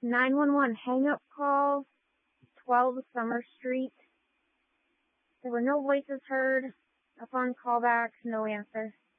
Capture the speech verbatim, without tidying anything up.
nine one one hang-up call, twelve Summer Street. There were no voices heard. Upon callback, no answer.